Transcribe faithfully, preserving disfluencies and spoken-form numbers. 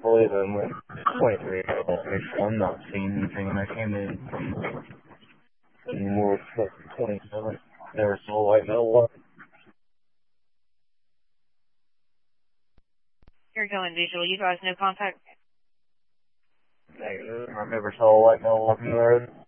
believe I'm with twenty-three I'm not seeing anything, and I came in from North twenty-seven. Never saw white metal one. You're going visual. You guys no contact? I never saw white metal walking the road.